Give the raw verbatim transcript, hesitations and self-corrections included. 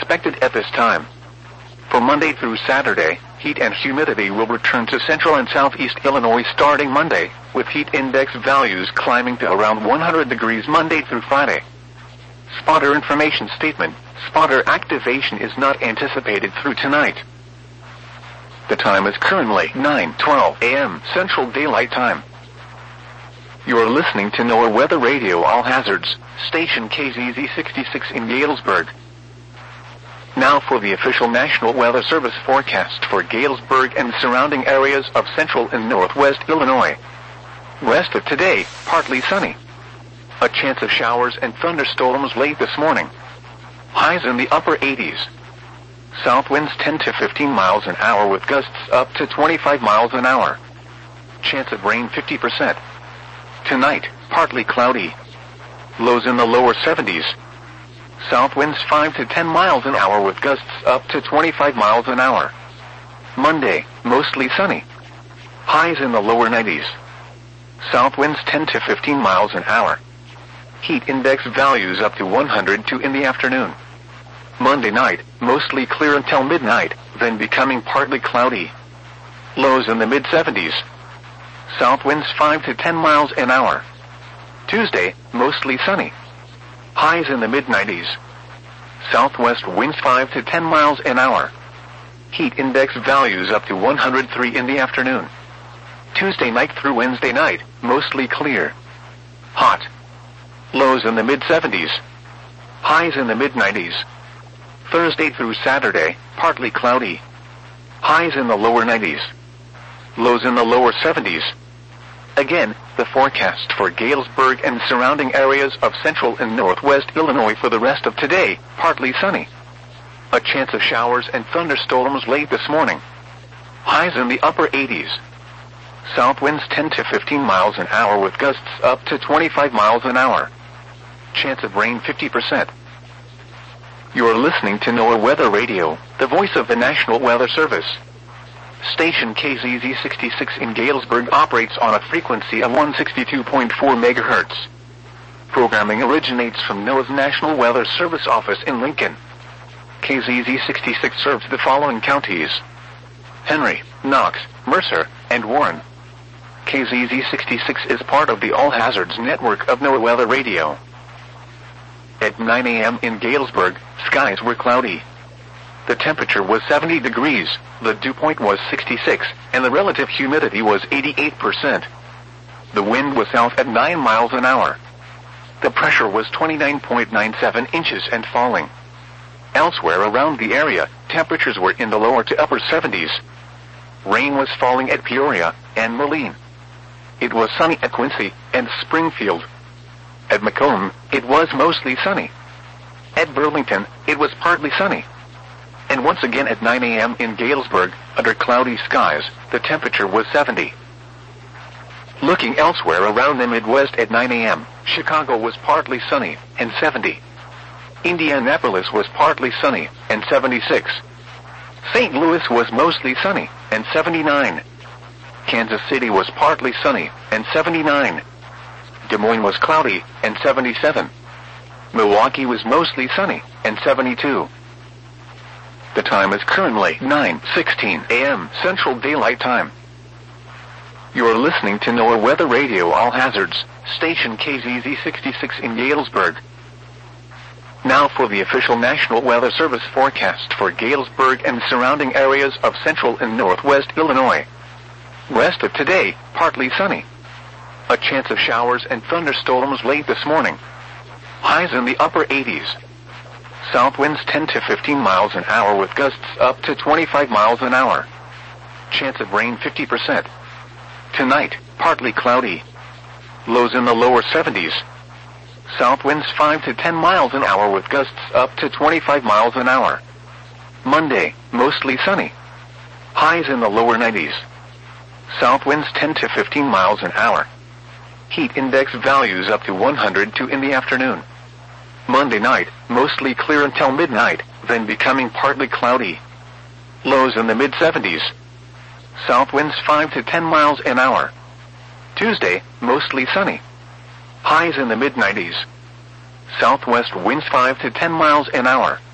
expected at this time. For Monday through Saturday, heat and humidity will return to central and southeast Illinois starting Monday, with heat index values climbing to around one hundred degrees Monday through Friday. Spotter information statement. Spotter activation is not anticipated through tonight. The time is currently nine twelve a m Central Daylight Time. You are listening to NOAA Weather Radio All Hazards, station K Z Z sixty-six in Galesburg. Now for the official National Weather Service forecast for Galesburg and surrounding areas of central and northwest Illinois. Rest of today, partly sunny. A chance of showers and thunderstorms late this morning. Highs in the upper eighties. South winds ten to fifteen miles an hour with gusts up to twenty-five miles an hour. Chance of rain fifty percent. Tonight, partly cloudy. Lows in the lower seventies. South winds five to ten miles an hour with gusts up to twenty-five miles an hour. Monday, mostly sunny. Highs in the lower nineties. South winds ten to fifteen miles an hour. Heat index values up to one hundred two in the afternoon. Monday night, mostly clear until midnight, then becoming partly cloudy. Lows in the mid seventies. South winds five to ten miles an hour. Tuesday, mostly sunny. Highs in the mid nineties. Southwest winds five to ten miles an hour. Heat index values up to one hundred three in the afternoon. Tuesday night through Wednesday night, mostly clear. Hot. Lows in the mid seventies. Highs in the mid nineties. Thursday through Saturday, partly cloudy. Highs in the lower nineties. Lows in the lower seventies. Again, the forecast for Galesburg and surrounding areas of central and northwest Illinois for the rest of today, partly sunny. A chance of showers and thunderstorms late this morning. Highs in the upper eighties. South winds ten to fifteen miles an hour with gusts up to twenty-five miles an hour. Chance of rain fifty percent. You are listening to NOAA Weather Radio, the voice of the National Weather Service. Station K Z Z sixty-six in Galesburg operates on a frequency of one sixty-two point four megahertz. Programming originates from NOAA's National Weather Service office in Lincoln. K Z Z sixty-six serves the following counties: Henry, Knox, Mercer, and Warren. K Z Z sixty-six is part of the All Hazards network of NOAA Weather Radio. At nine a m in Galesburg, skies were cloudy. The temperature was seventy degrees, the dew point was sixty-six, and the relative humidity was eighty-eight percent. The wind was south at nine miles an hour. The pressure was twenty-nine point nine seven inches and falling. Elsewhere around the area, temperatures were in the lower to upper seventies. Rain was falling at Peoria and Moline. It was sunny at Quincy and Springfield. At Macomb, it was mostly sunny. At Burlington, it was partly sunny. And once again at nine a m in Galesburg, under cloudy skies, the temperature was seventy. Looking elsewhere around the Midwest at nine a m, Chicago was partly sunny, and seventy. Indianapolis was partly sunny, and seventy-six. Saint Louis was mostly sunny, and seventy-nine. Kansas City was partly sunny, and seventy-nine. Des Moines was cloudy, and seventy-seven. Milwaukee was mostly sunny, and seventy-two. The time is currently nine sixteen a m Central Daylight Time. You are listening to NOAA Weather Radio All Hazards, station K Z Z sixty-six in Galesburg. Now for the official National Weather Service forecast for Galesburg and surrounding areas of central and northwest Illinois. Rest of today, partly sunny. A chance of showers and thunderstorms late this morning. Highs in the upper eighties. South winds ten to fifteen miles an hour with gusts up to twenty-five miles an hour. Chance of rain fifty percent. Tonight, partly cloudy. Lows in the lower seventies. South winds five to ten miles an hour with gusts up to twenty-five miles an hour. Monday, mostly sunny. Highs in the lower nineties. South winds ten to fifteen miles an hour. Heat index values up to one hundred two in the afternoon. Monday night, mostly clear until midnight, then becoming partly cloudy. Lows in the mid seventies. South winds five to ten miles an hour. Tuesday, mostly sunny. Highs in the mid nineties. Southwest winds five to ten miles an hour.